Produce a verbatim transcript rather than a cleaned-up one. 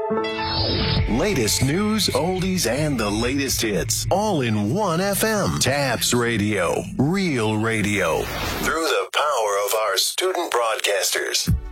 Latest news, oldies, and the latest hits, all in one F M. Taps Radio, real radio, through the power of our student broadcasters.